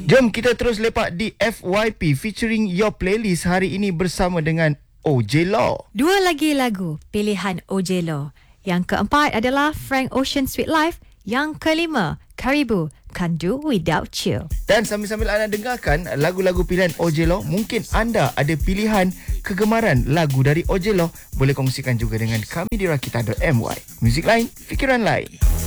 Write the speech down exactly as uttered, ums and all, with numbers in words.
Jom kita terus lepak di F Y P featuring Your Playlist hari ini bersama dengan O J Law. Dua lagi lagu pilihan O J Law. Yang keempat adalah Frank Ocean Sweet Life. Yang kelima, Caribou, Can't Do Without You. Dan sambil-sambil anda dengarkan lagu-lagu pilihan O J Law, mungkin anda ada pilihan kegemaran lagu dari O J Law, boleh kongsikan juga dengan kami di rakita dot my. Muzik lain, fikiran lain.